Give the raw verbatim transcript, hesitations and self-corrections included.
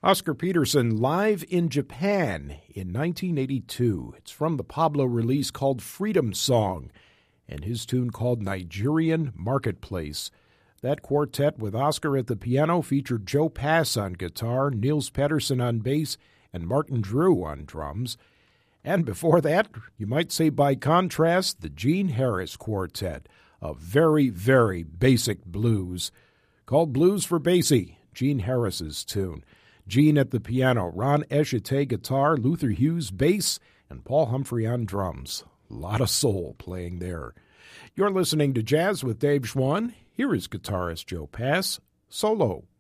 Oscar Peterson live in Japan in nineteen eighty-two. It's from the Pablo release called Freedom Song and his tune called Nigerian Marketplace. That quartet with Oscar at the piano featured Joe Pass on guitar, Niels Pedersen on bass, and Martin Drew on drums. And before that, you might say by contrast, the Gene Harris Quartet, a very, very basic blues, called Blues for Basie, Gene Harris's tune. Gene at the piano, Ron Eshite guitar, Luther Hughes bass, and Paul Humphrey on drums. A lot of soul playing there. You're listening to Jazz with Dave Schwann. Here is guitarist Joe Pass, solo.